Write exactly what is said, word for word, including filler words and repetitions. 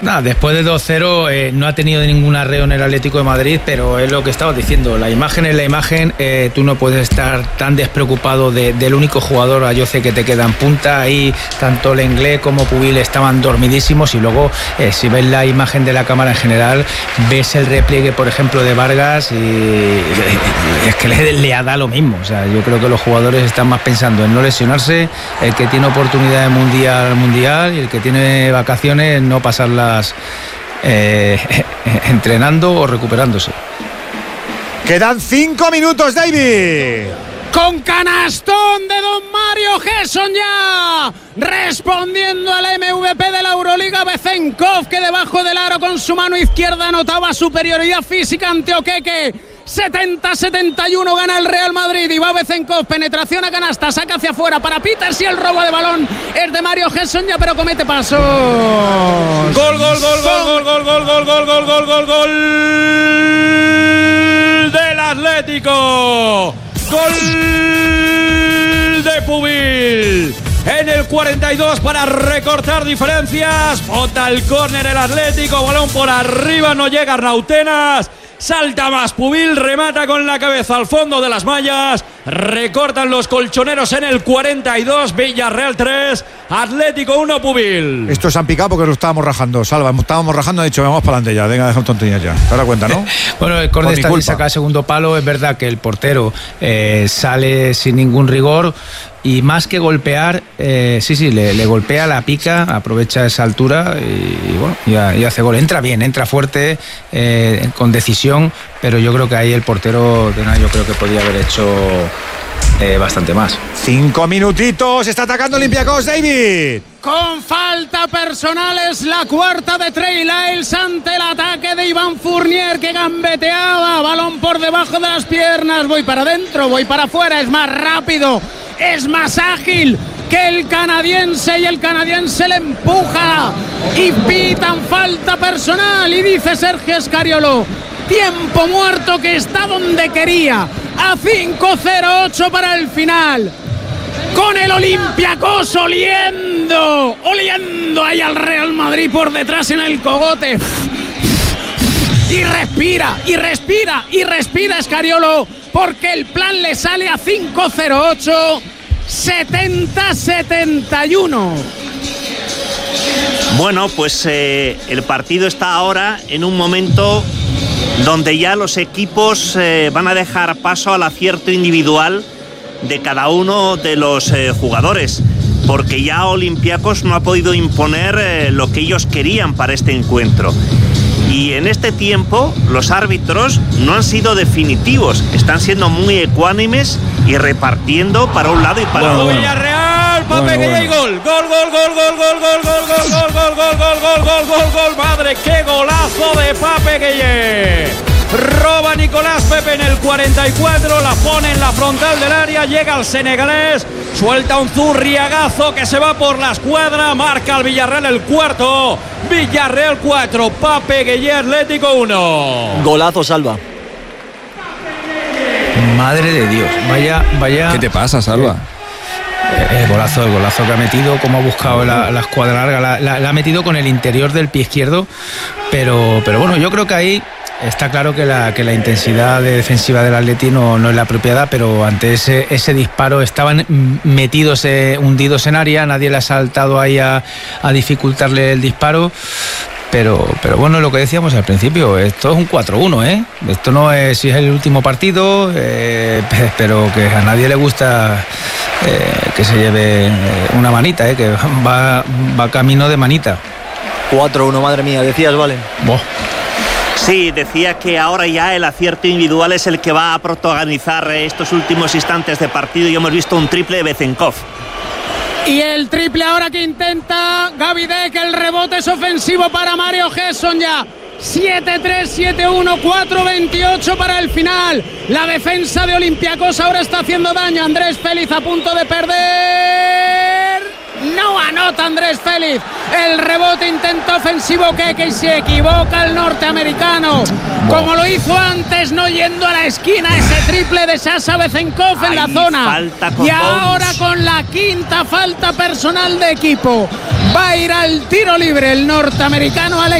Nada, después de dos cero eh, no ha tenido ninguna arreo en el Atlético de Madrid, pero es lo que estabas diciendo, la imagen es la imagen, eh, tú no puedes estar tan despreocupado de, del único jugador, a yo sé que te queda en punta, ahí tanto Lenglet como Pubil estaban dormidísimos y luego eh, si ves la imagen de la cámara en general, ves el repliegue por ejemplo de Vargas y, y es que le, le ha dado lo mismo, o sea, yo creo que los jugadores están más pensando en no lesionarse, el que tiene oportunidad de mundial, mundial y el que tiene vacaciones no pasarla Eh, entrenando o recuperándose. Quedan cinco minutos, David. Con canastón de don Mario Gerson ya respondiendo al M V P de la Euroliga, Bezenkov, que debajo del aro con su mano izquierda anotaba superioridad física ante Okeke. setenta a setenta y uno gana el Real Madrid y va Bezenkov, penetración a canasta, saca hacia afuera para Peters y el robo de balón es de Mario Gerson ya, pero comete pasos. Gol, gol, gol, gol, gol, gol, gol, gol, gol, gol, gol, gol, gol del Atlético. Gol de Pubil en el cuarenta y dos para recortar diferencias. Bota el córner el Atlético, balón por arriba, no llega Rautenas. Salta más Pubil, remata con la cabeza al fondo de las mallas. Recortan los colchoneros en el cuarenta y dos. Villarreal tres, Atlético uno, Pubil. Estos han picado porque lo estábamos rajando. Salva, estábamos rajando, de hecho, vamos para adelante ya. Venga, dejamos tonterías ya. ¿Te das cuenta, no? Bueno, el córner está bien sacado, segundo palo. Es verdad que el portero eh, sale sin ningún rigor. Y más que golpear, eh, sí, sí, le, le golpea la pica, aprovecha esa altura y, y bueno, y, y hace gol. Entra bien, entra fuerte, eh, con decisión, pero yo creo que ahí el portero, yo creo que podía haber hecho eh, bastante más. Cinco minutitos, está atacando Olympiacos, David. Con falta personal es la cuarta de Trey Lyles ante el ataque de Iván Fournier, que gambeteaba, balón por debajo de las piernas, voy para adentro, voy para afuera, es más rápido, es más ágil que el canadiense y el canadiense le empuja y pitan falta personal y dice Sergio Scariolo, tiempo muerto que está donde quería, a cinco cero ocho para el final. Con el Olympiacos oliendo, oliendo ahí al Real Madrid por detrás en el cogote. Y respira, y respira, y respira Scariolo, porque el plan le sale a cinco cero ocho, setenta a setenta y uno. Bueno, pues eh, el partido está ahora en un momento donde ya los equipos eh, van a dejar paso al acierto individual de cada uno de los eh, jugadores, porque ya Olympiacos no ha podido imponer eh, lo que ellos querían para este encuentro. Y en este tiempo los árbitros no han sido definitivos, están siendo muy ecuánimes y repartiendo para un lado y para otro. Villarreal, Pape Gueye y gol. Gol, gol, gol, gol, gol, gol, gol, gol, gol, gol, gol, gol, gol, gol, gol, gol, madre, qué golazo de Pape Gueye. Roba Nicolás Pepe en el cuarenta y cuatro, la pone en la frontal del área, llega al senegalés, suelta un zurriagazo que se va por la escuadra, marca al Villarreal el cuarto, Villarreal cuatro, Pape Gueye Atlético uno. Golazo, Salva. Madre de Dios, vaya, vaya. ¿Qué te pasa, Salva? Eh, el golazo, el golazo que ha metido, como ha buscado la, la escuadra larga, la, la, la ha metido con el interior del pie izquierdo, pero, pero bueno, yo creo que ahí está claro que la, que la intensidad de defensiva del Atleti no, no es la apropiada, pero ante ese, ese disparo estaban metidos, eh, hundidos en área, nadie le ha saltado ahí a, a dificultarle el disparo. Pero, pero bueno, lo que decíamos al principio, esto es un cuatro uno, ¿eh? Esto no es si es el último partido, eh, pero que a nadie le gusta eh, que se lleve una manita, ¿eh? Que va, va camino de manita. cuatro uno, madre mía, decías, Valen. Boh. Sí, decía que ahora ya el acierto individual es el que va a protagonizar estos últimos instantes de partido y hemos visto un triple de Bezenkov. Y el triple ahora que intenta Gavidec, el rebote es ofensivo para Mario Gerson ya. siete tres, siete uno, cuatro veintiocho para el final. La defensa de Olympiacos ahora está haciendo daño. Andrés Félix a punto de perder. No anota Andrés Félix. El rebote, intento ofensivo que, que se equivoca el norteamericano. Como lo hizo antes, no yendo a la esquina, ese triple de Sasha Bezenkov en la zona. Y ahora con la quinta falta personal de equipo. Va a ir al tiro libre el norteamericano Alex